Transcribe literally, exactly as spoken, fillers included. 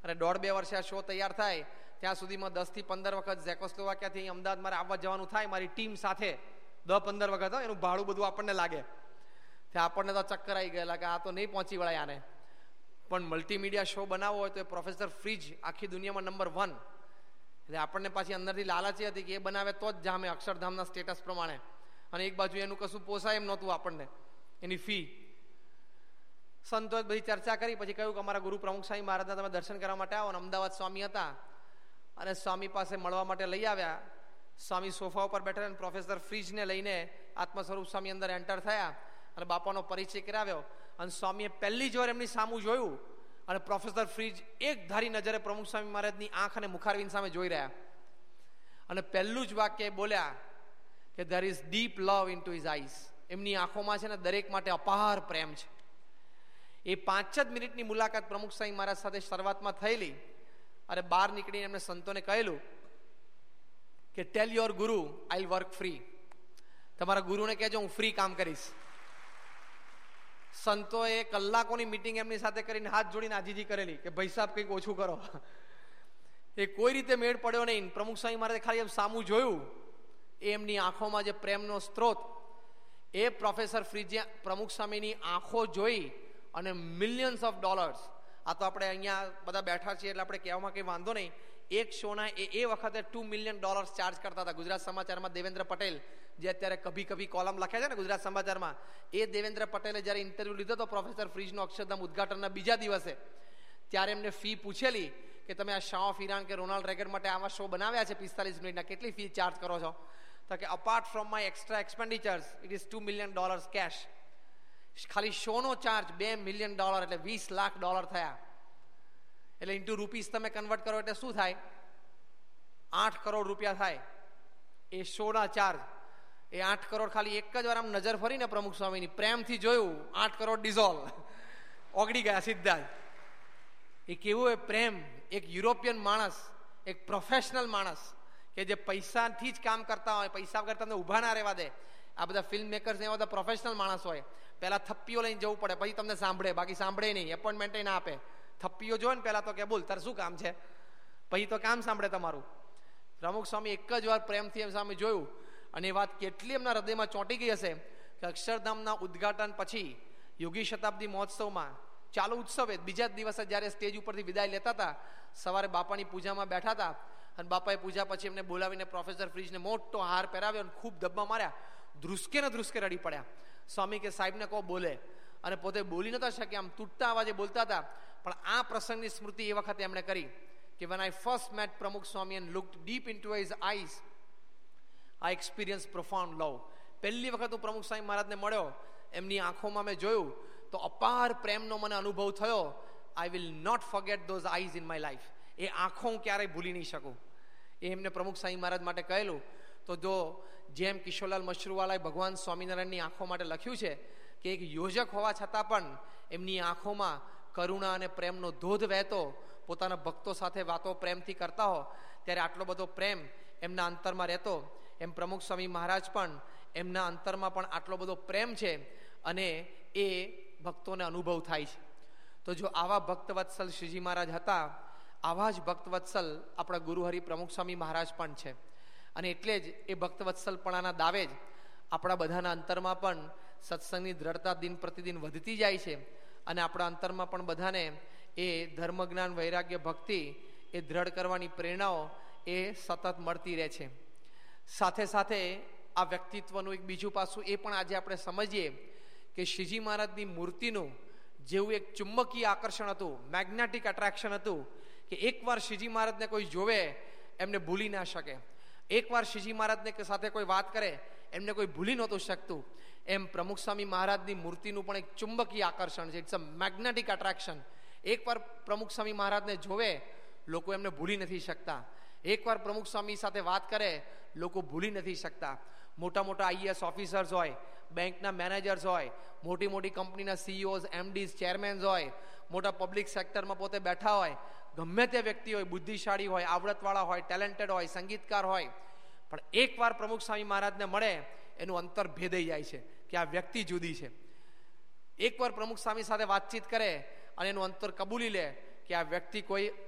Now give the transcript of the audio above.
અને દોઢ બે વર્ષે આ શો તૈયાર થાય ત્યાં સુધીમાં દસ થી પંદર વખત ઝેકોસ્લોવાકિયાથી અહીં અમદાવાદ મારે આવવા જવાનું થાય મારી ટીમ સાથે, દસ પંદર વખત. એનું ભાડું બધું આપણને લાગે, ત્યાં આપણને તો ચક્કર આવી ગયેલા કે આ તો નહીં પહોંચી વળાય આને. પણ મલ્ટીમીડિયા શો બનાવવો હોય તો એ પ્રોફેસર ફ્રીજ આખી દુનિયામાં નંબર વન. એટલે આપણને પાછી અંદરથી લાલચી હતી કે એ બનાવે તો જ જામે અક્ષરધામના સ્ટેટસ પ્રમાણે. અને એક બાજુ એનું કશું પોસાય એમ નહોતું આપણને, એની ફી. સંતોએ બધી ચર્ચા કરી, પછી કહ્યું કે અમારા ગુરુ પ્રમુખ સ્વામી મહારાજના તમે દર્શન કરવા માટે આવો. અને અમદાવાદ સ્વામી હતા અને સ્વામી પાસે મળવા માટે લઈ આવ્યા. સ્વામી સોફા ઉપર બેઠા અને પ્રોફેસર ફ્રીજને લઈને આત્મ સ્વરૂપ સ્વામી અંદર એન્ટર થયા અને બાપાનો પરિચય કરાવ્યો. અને સ્વામીએ પહેલી જ વાર એમની સામું જોયું અને પ્રોફેસર ફ્રીજ એક ધારી નજરે પ્રમુખ સ્વામી મહારાજની આંખ અને મુખારવિંદ સામે જોઈ રહ્યા. અને પહેલું જ વાક્ય બોલ્યા કે there is deep love into his eyes. એમની આંખોમાં છે ને દરેક માટે અપાર પ્રેમ છે. એ પાંચ જ મિનિટની મુલાકાત પ્રમુખ સ્વામી મહારાજ સાથે શરૂઆતમાં થયેલી. અને બહાર નીકળીને એમને સંતોને કહેલું કે ટેલ યોર ગુરુ આઈ વિલ વર્ક ફ્રી. તમારા ગુરુને કહેજો હું ફ્રી કામ કરીશ. સંતોએ કલાકોની મિટિંગ એમની સાથે કરીને હાથ જોડીને આજીજી કરેલી કે ભાઈ સાહેબ કંઈક ઓછું કરો. એ કોઈ રીતે મેળ પડ્યો નહીં. પ્રમુખ સ્વામી મહારાજે ખાલી એમ સામું જોયું, એ એમની આંખોમાં જે પ્રેમનો સ્ત્રોત, એ પ્રોફેસર ફ્રીજે પ્રમુખ સ્વામીની આંખો જોઈ અને મિલિયન્સ ઓફ ડોલર્સ. આ તો આપણે અહીંયા બધા બેઠા છીએ એટલે આપણે કહેવામાં કંઈ વાંધો નહીં. એક શોના એ એ વખતે ટુ મિલિયન ડોલર્સ ચાર્જ કરતા હતા. ગુજરાત સમાચારમાં દેવેન્દ્ર પટેલ, જે અત્યારે કભી કભી કોલમ લખે છે ને ગુજરાત સમાચારમાં, એ દેવેન્દ્ર પટેલે જ્યારે ઇન્ટરવ્યુ લીધો હતો પ્રોફેસર ફ્રીજનો અક્ષરધામ ઉદઘાટનના બીજા દિવસે, ત્યારે એમને ફી પૂછેલી કે તમે આ શાહ ઓફ ઈરાન કે રોનાલ્ડ રેગન માટે આવા શો બનાવ્યા છે પિસ્તાલીસ મિનિટના, કેટલી ફી ચાર્જ કરો છો? તો કે apart from my extra એક્સપેન્ડિચર્સ it is two million dollars cache. ખાલી શોનો ચાર્જ બે મિલિયન ડોલર એટલે વીસ લાખ ડોલર થયા. એટલે ઇન્ટુ રૂપીસ તમે કન્વર્ટ કરો એટલે શું થાય? આઠ કરોડ રૂપિયા થાય એ શોના ચાર્જ. એ આઠ કરોડ ખાલી એક જ વાર આમ નજર ફરીને પ્રમુખ સ્વામીની પ્રેમથી જોયું, આઠ કરોડ ડિઝોલ્વ, ઓગળી ગયા સીધા જ. એ કેવું એ પ્રેમ! એક યુરોપિયન માણસ, એક પ્રોફેશનલ માણસ કે જે પૈસાથી જ કામ કરતા હોય, પૈસા વગર તમને ઊભા ના રહેવા દે. આ બધા ફિલ્મ મેકર્સ એવા બધા પ્રોફેશનલ માણસ હોય. પહેલા થપ્પીઓ લઈને જવું પડે, પછી તમને સાંભળે, બાકી સાંભળે નહીં, એપોઇન્ટમેન્ટ ના આપે. થપ્પીઓ જો ને પહેલા તો કે બોલ તારે શું કામ છે, પછી તો કામ સાંભળે તમારું. પ્રમુખ સ્વામી એક જ વાર પ્રેમથી એમ સામે જોયું અને એ વાત કેટલી એમના હૃદયમાં ચોંટી ગઈ હશે કે અક્ષરધામના ઉદ્ઘાટન પછી યોગી શતાબ્દી મહોત્સવમાં ચાલુ ઉત્સવે બીજા જ દિવસે જ્યારે સ્ટેજ ઉપરથી વિદાય લેતા હતા, સવારે બાપાની પૂજામાં બેઠા હતા અને બાપાએ પૂજા પછી એમને બોલાવીને પ્રોફેસર ફ્રીજને મોટો હાર પહેરાવ્યો અને ખૂબ ધબ્બા માર્યા. ધ્રુસકે ને ધ્રુસકે રડી પડ્યા. સ્વામી કે સાહેબને કહો બોલે, અને પોતે બોલી નતા શક્યા, આમ તૂટતા અવાજે બોલતા હતા. પણ આ પ્રસંગની સ્મૃતિ એ વખતે એમણે કરી કે when I first met Pramukh Swami and looked deep into his eyes, I experienced profound love. પહેલી વખત હું પ્રમુખ સ્વામી મહારાજને મળ્યો, એમની આંખોમાં મેં જોયું તો અપાર પ્રેમનો મને અનુભવ થયો. I will not forget those eyes in my life. એ આંખો હું ક્યારેય ભૂલી નહીં શકું. એ એમને પ્રમુખ સ્વામી મહારાજ માટે કહેલું. તો જો જેમ કિશોરલાલ મશરૂવાલાએ ભગવાન સ્વામિનારાયણની આંખો માટે લખ્યું છે કે એક યોજક હોવા છતાં પણ એમની આંખોમાં કરુણા અને પ્રેમનો ધોધ વહેતો, પોતાના ભક્તો સાથે વાતો પ્રેમથી કરતા હો ત્યારે આટલો બધો પ્રેમ એમના અંતરમાં રહેતો, એમ પ્રમુખ સ્વામી મહારાજ પણ એમના અંતરમાં પણ આટલો બધો પ્રેમ છે અને એ ભક્તોને અનુભવ થાય છે. તો જો આવા ભક્તવત્સલ શ્રીજી મહારાજ હતા, આવા જ ભક્તવત્સલ આપણા ગુરુહરિ પ્રમુખ સ્વામી મહારાજ પણ છે. અને એટલે જ એ ભક્તવત્સલપણાના દાવે જ આપણા બધાના અંતરમાં પણ સત્સંગની દ્રઢતા દિન પ્રતિદિન વધતી જાય છે અને આપણા અંતરમાં પણ બધાને એ ધર્મ જ્ઞાન વૈરાગ્ય ભક્તિ એ દ્રઢ કરવાની પ્રેરણાઓ એ સતત મળતી રહે છે. સાથે સાથે આ વ્યક્તિત્વનું એક બીજું પાસું એ પણ આજે આપણે સમજીએ કે શ્રીજી મહારાજની મૂર્તિનું જેવું એક ચુંબકીય આકર્ષણ હતું, મેગ્નેટિક એટ્રેક્શન હતું કે એકવાર શ્રીજી મહારાજને કોઈ જોવે એમને ભૂલી ના શકે. એકવાર શ્રીજી મહારાજને સાથે કોઈ વાત કરે એમને કોઈ ભૂલી નહોતું શકતું. એમ પ્રમુખ સ્વામી મહારાજની મૂર્તિનું પણ એક ચુંબકીય આકર્ષણ છે. It's a magnetic attraction. એકવાર પ્રમુખ સ્વામી મહારાજને જોવે લોકો એમને ભૂલી નથી શકતા. એકવાર પ્રમુખ સ્વામી સાથે વાત કરે લોકો ભૂલી નથી શકતા. મોટા મોટા આઈએએસ ઓફિસર્સ હોય, બેંકના મેનેજર્સ હોય, મોટી મોટી કંપનીના સીઈઓઝ, એમડીઝ, ચેરમેન્સ હોય, મોટા પબ્લિક સેક્ટરમાં પોતે બેઠા હોય, ગમે તે વ્યક્તિ હોય, બુદ્ધિશાળી હોય, આવડતવાળા હોય, ટેલેન્ટેડ હોય, સંગીતકાર હોય, પણ એકવાર પ્રમુખ સ્વામી મહારાજને મળે એનું અંતર ભેદાઈ જાય છે કે આ વ્યક્તિ જુદી છે. એકવાર પ્રમુખ સ્વામી સાથે વાતચીત કરે અને એનું અંતર કબૂલી લે કે આ વ્યક્તિ કોઈ